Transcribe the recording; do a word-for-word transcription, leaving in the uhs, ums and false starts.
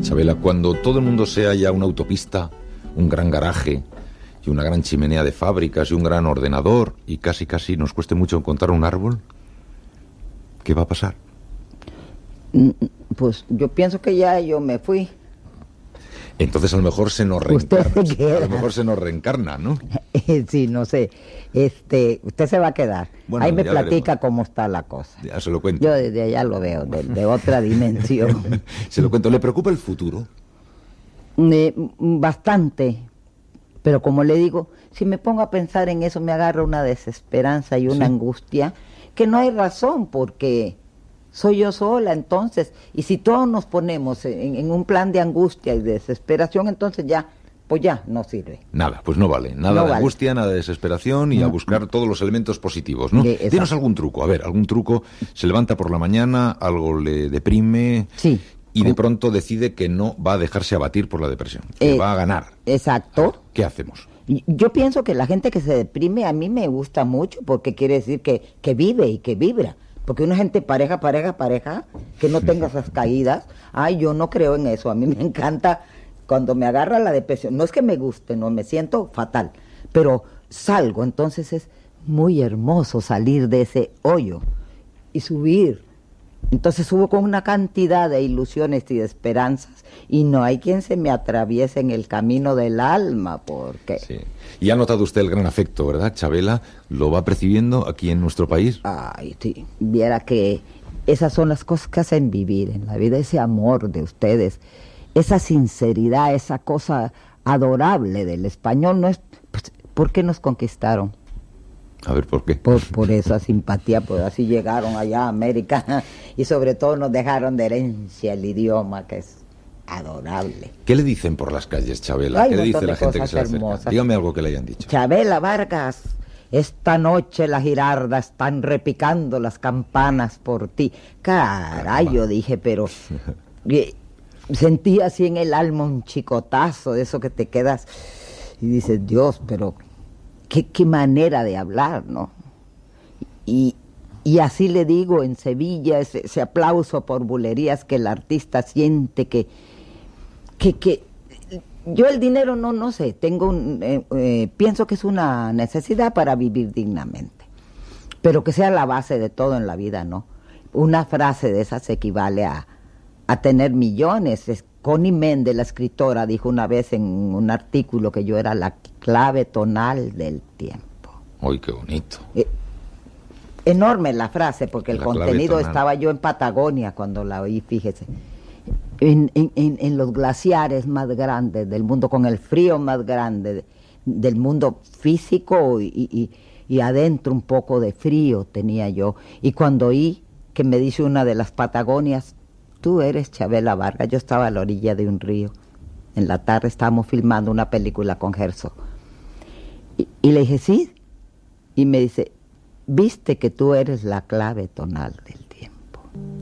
Chabela, cuando todo el mundo sea ya una autopista, un gran garaje y una gran chimenea de fábricas y un gran ordenador y casi casi nos cueste mucho encontrar un árbol, ¿qué va a pasar? Pues yo pienso que ya yo me fui. Entonces a lo mejor se nos reencarna. A lo mejor se nos reencarna, ¿no? Sí, no sé. Este, usted se va a quedar. Bueno, ahí me platica veremos cómo está la cosa. Ya se lo cuento. Yo desde allá lo veo, de, de otra dimensión. Se lo cuento. ¿Le preocupa el futuro? Eh, bastante. Pero como le digo, si me pongo a pensar en eso me agarra una desesperanza y una ¿sí? angustia que no hay razón porque soy yo sola, entonces, y si todos nos ponemos en, en un plan de angustia y de desesperación, entonces ya, pues ya, no sirve. Nada, pues no vale, nada no de vale. angustia, nada de desesperación y no. a buscar todos los elementos positivos, ¿no? De, Dinos algún truco, a ver, algún truco, se levanta por la mañana, algo le deprime sí. y de pronto decide que no va a dejarse abatir por la depresión, que eh, va a ganar. Exacto. Ver, ¿qué hacemos? Yo pienso que la gente que se deprime a mí me gusta mucho porque quiere decir que, que vive y que vibra. Porque una gente pareja, pareja, pareja, que no tenga esas caídas, ay, yo no creo en eso. A mí me encanta cuando me agarra la depresión. No es que me guste, no, me siento fatal, pero salgo. Entonces es muy hermoso salir de ese hoyo y subir. Entonces subo con una cantidad de ilusiones y de esperanzas y no hay quien se me atraviese en el camino del alma, porque... Sí. Y ha notado usted el gran afecto, ¿verdad, Chabela? ¿Lo va percibiendo aquí en nuestro país? Ay, sí, viera que esas son las cosas que hacen vivir en la vida, ese amor de ustedes, esa sinceridad, esa cosa adorable del español, no es... Pues, ¿por qué nos conquistaron? A ver, ¿por qué? Por, por esa simpatía, pues así llegaron allá a América y sobre todo nos dejaron de herencia el idioma, que es adorable. ¿Qué le dicen por las calles, Chabela? Hay ¿Qué le dice la gente que se le hermosas. acerca? Dígame algo que le hayan dicho. Chabela Vargas, esta noche las girardas están repicando las campanas por ti. Caray, yo dije, pero... sentí así en el alma un chicotazo de eso que te quedas y dices, Dios, pero... Qué, qué manera de hablar, ¿no? Y, y así le digo en Sevilla, ese, ese aplauso por bulerías que el artista siente que, que, que yo el dinero no, no sé, tengo un, eh, eh, pienso que es una necesidad para vivir dignamente, pero que sea la base de todo en la vida, ¿no? Una frase de esas equivale a, a tener millones. Es, Connie Méndez, la escritora, dijo una vez en un artículo que yo era la clave tonal del tiempo. ¡Uy, qué bonito! Eh, enorme la frase, porque el la contenido estaba yo en Patagonia cuando la oí, fíjese. En, en, en, en los glaciares más grandes del mundo, con el frío más grande de, del mundo físico y, y, y adentro un poco de frío tenía yo. Y cuando oí que me dice una de las Patagonias, tú eres Chabela Vargas, yo estaba a la orilla de un río. En la tarde estábamos filmando una película con Herzog. Y, y le dije, sí. Y me dice, viste que tú eres la clave tonal del